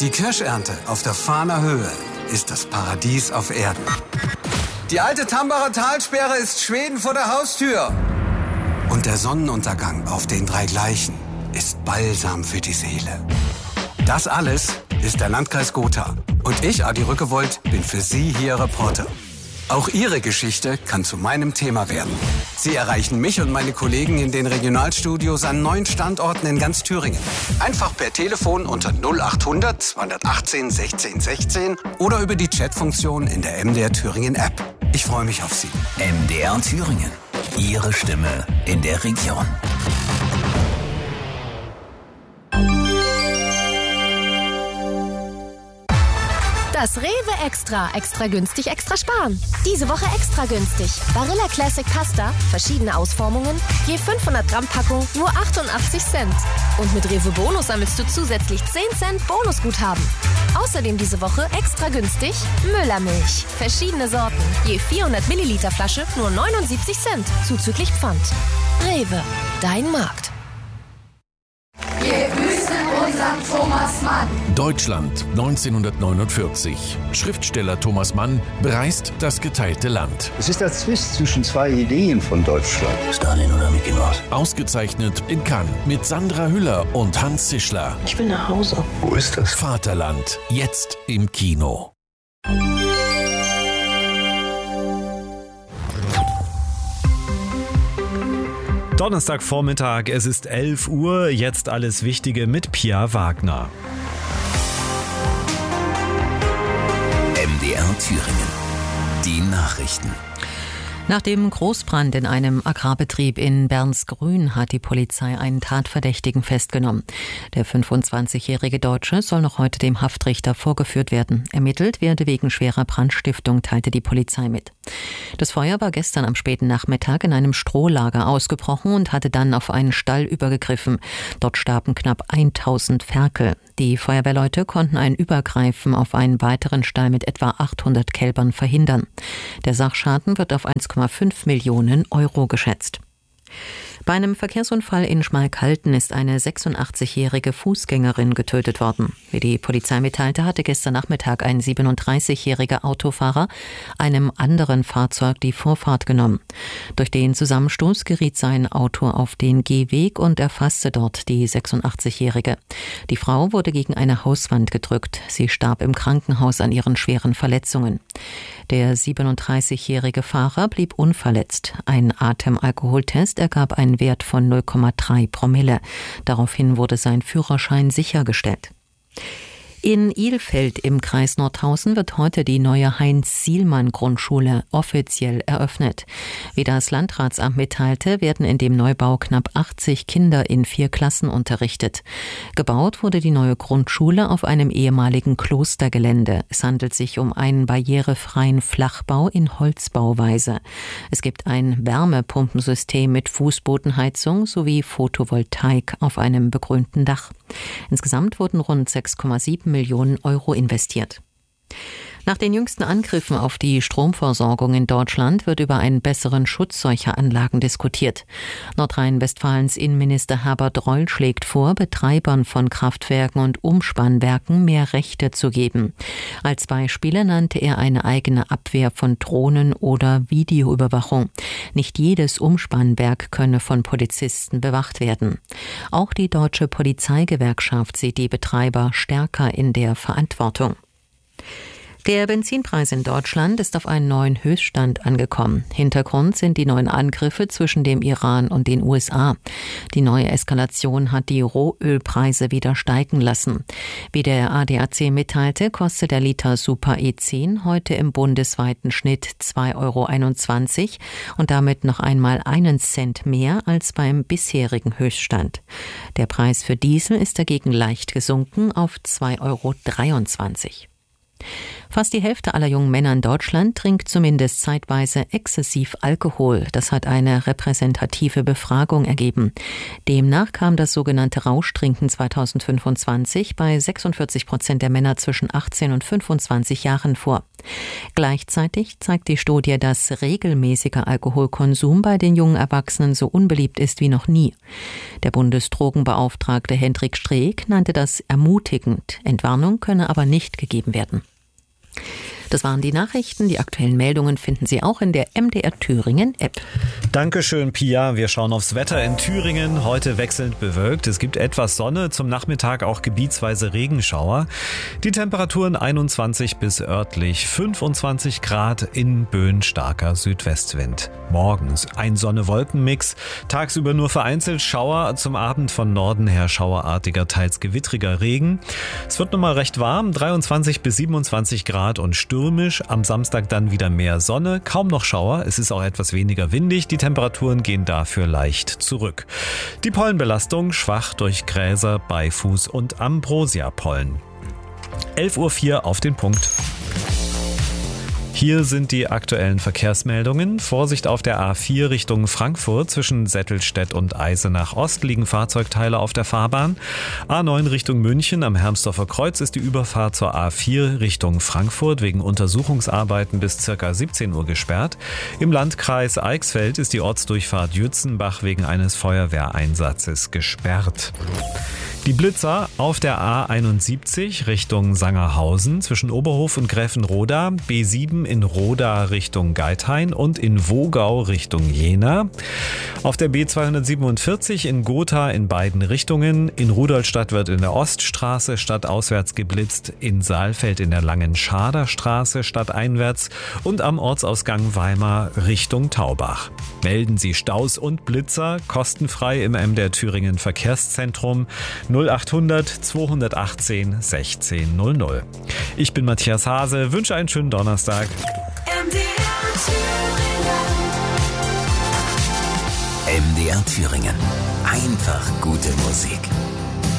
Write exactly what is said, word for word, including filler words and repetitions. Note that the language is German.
Die Kirschernte auf der Fahner Höhe ist das Paradies auf Erden. Die alte Tambacher Talsperre ist Schweden vor der Haustür. Und der Sonnenuntergang auf den drei Gleichen ist Balsam für die Seele. Das alles ist der Landkreis Gotha. Und ich, Adi Rückewold, bin für Sie hier Reporter. Auch Ihre Geschichte kann zu meinem Thema werden. Sie erreichen mich und meine Kollegen in den Regionalstudios an neun Standorten in ganz Thüringen. Einfach per Telefon unter null acht hundert zweihundertachtzehn sechzehn sechzehn oder über die Chatfunktion in der M D R Thüringen App. Ich freue mich auf Sie. M D R Thüringen. Ihre Stimme in der Region. Das Rewe Extra. Extra günstig, extra sparen. Diese Woche extra günstig. Barilla Classic Pasta, verschiedene Ausformungen, je fünfhundert Gramm Packung, nur achtundachtzig Cent. Und mit Rewe Bonus sammelst du zusätzlich zehn Cent Bonusguthaben. Außerdem diese Woche extra günstig Müllermilch. Verschiedene Sorten, je vierhundert Milliliter Flasche, nur neunundsiebzig Cent, zuzüglich Pfand. Rewe, dein Markt. Wir grüßen unseren Thomas Mann. Deutschland neunzehnhundertneunundvierzig. Schriftsteller Thomas Mann bereist das geteilte Land. Es ist der Zwist zwischen zwei Ideen von Deutschland. Stalin oder Mickey Mouse? Ausgezeichnet in Cannes mit Sandra Hüller und Hans Zischler. Ich will nach Hause. Wo ist das? Vaterland, jetzt im Kino. Donnerstagvormittag, es ist elf Uhr, jetzt alles Wichtige mit Pia Wagner. M D R Thüringen. Die Nachrichten. Nach dem Großbrand in einem Agrarbetrieb in Bernsgrün hat die Polizei einen Tatverdächtigen festgenommen. Der fünfundzwanzigjährige Deutsche soll noch heute dem Haftrichter vorgeführt werden. Ermittelt werde wegen schwerer Brandstiftung, teilte die Polizei mit. Das Feuer war gestern am späten Nachmittag in einem Strohlager ausgebrochen und hatte dann auf einen Stall übergegriffen. Dort starben knapp tausend Ferkel. Die Feuerwehrleute konnten ein Übergreifen auf einen weiteren Stall mit etwa achthundert Kälbern verhindern. Der Sachschaden wird auf eins Komma fünf Millionen Euro geschätzt. Bei einem Verkehrsunfall in Schmalkalden ist eine sechsundachtzigjährige Fußgängerin getötet worden. Wie die Polizei mitteilte, hatte gestern Nachmittag ein siebenunddreißigjähriger Autofahrer einem anderen Fahrzeug die Vorfahrt genommen. Durch den Zusammenstoß geriet sein Auto auf den Gehweg und erfasste dort die sechsundachtzigjährige. Die Frau wurde gegen eine Hauswand gedrückt. Sie starb im Krankenhaus an ihren schweren Verletzungen. Der siebenunddreißigjährige Fahrer blieb unverletzt. Ein Atemalkoholtest ergab einen Wert von null Komma drei Promille. Daraufhin wurde sein Führerschein sichergestellt. In Ilfeld im Kreis Nordhausen wird heute die neue Heinz-Sielmann-Grundschule offiziell eröffnet. Wie das Landratsamt mitteilte, werden in dem Neubau knapp achtzig Kinder in vier Klassen unterrichtet. Gebaut wurde die neue Grundschule auf einem ehemaligen Klostergelände. Es handelt sich um einen barrierefreien Flachbau in Holzbauweise. Es gibt ein Wärmepumpensystem mit Fußbodenheizung sowie Photovoltaik auf einem begrünten Dach. Insgesamt wurden rund sechs Komma sieben Millionen Euro investiert. Nach den jüngsten Angriffen auf die Stromversorgung in Deutschland wird über einen besseren Schutz solcher Anlagen diskutiert. Nordrhein-Westfalens Innenminister Herbert Reul schlägt vor, Betreibern von Kraftwerken und Umspannwerken mehr Rechte zu geben. Als Beispiele nannte er eine eigene Abwehr von Drohnen oder Videoüberwachung. Nicht jedes Umspannwerk könne von Polizisten bewacht werden. Auch die Deutsche Polizeigewerkschaft sieht die Betreiber stärker in der Verantwortung. Der Benzinpreis in Deutschland ist auf einen neuen Höchststand angekommen. Hintergrund sind die neuen Angriffe zwischen dem Iran und den U S A. Die neue Eskalation hat die Rohölpreise wieder steigen lassen. Wie der A D A C mitteilte, kostet der Liter Super E zehn heute im bundesweiten Schnitt zwei Euro einundzwanzig und damit noch einmal einen Cent mehr als beim bisherigen Höchststand. Der Preis für Diesel ist dagegen leicht gesunken auf zwei Euro dreiundzwanzig. Fast die Hälfte aller jungen Männer in Deutschland trinkt zumindest zeitweise exzessiv Alkohol. Das hat eine repräsentative Befragung ergeben. Demnach kam das sogenannte Rauschtrinken zweitausendfünfundzwanzig bei sechsundvierzig Prozent der Männer zwischen achtzehn und fünfundzwanzig Jahren vor. Gleichzeitig zeigt die Studie, dass regelmäßiger Alkoholkonsum bei den jungen Erwachsenen so unbeliebt ist wie noch nie. Der Bundesdrogenbeauftragte Hendrik Streeck nannte das ermutigend. Entwarnung könne aber nicht gegeben werden. Das waren die Nachrichten. Die aktuellen Meldungen finden Sie auch in der M D R Thüringen App. Dankeschön, Pia. Wir schauen aufs Wetter in Thüringen. Heute wechselnd bewölkt. Es gibt etwas Sonne, zum Nachmittag auch gebietsweise Regenschauer. Die Temperaturen einundzwanzig bis örtlich fünfundzwanzig Grad, in Böen starker Südwestwind. Morgens ein Sonne-Wolken-Mix, tagsüber nur vereinzelt Schauer, zum Abend von Norden her schauerartiger, teils gewittriger Regen. Es wird nochmal recht warm, dreiundzwanzig bis siebenundzwanzig Grad und stürmisch. Am Samstag dann wieder mehr Sonne, kaum noch Schauer, es ist auch etwas weniger windig, die Temperaturen gehen dafür leicht zurück. Die Pollenbelastung schwach durch Gräser, Beifuß und Ambrosia-Pollen. elf Uhr vier auf den Punkt. Hier sind die aktuellen Verkehrsmeldungen. Vorsicht auf der A vier Richtung Frankfurt. Zwischen Settelstedt und Eisenach Ost liegen Fahrzeugteile auf der Fahrbahn. A neun Richtung München am Hermsdorfer Kreuz ist die Überfahrt zur A vier Richtung Frankfurt wegen Untersuchungsarbeiten bis ca. siebzehn Uhr gesperrt. Im Landkreis Eichsfeld ist die Ortsdurchfahrt Jützenbach wegen eines Feuerwehreinsatzes gesperrt. Die Blitzer auf der A einundsiebzig Richtung Sangerhausen zwischen Oberhof und Gräfenroda, B sieben in Roda Richtung Geithain und in Wogau Richtung Jena. Auf der B zweihundertsiebenundvierzig in Gotha in beiden Richtungen. In Rudolstadt wird in der Oststraße stadtauswärts geblitzt, in Saalfeld in der Langen Schaderstraße stadteinwärts und am Ortsausgang Weimar Richtung Taubach. Melden Sie Staus und Blitzer kostenfrei im M D R Thüringen Verkehrszentrum null achthundert zweihundertachtzehn sechzehn null null. Ich bin Matthias Hase, wünsche einen schönen Donnerstag. M D R Thüringen. M D R Thüringen. Einfach gute Musik.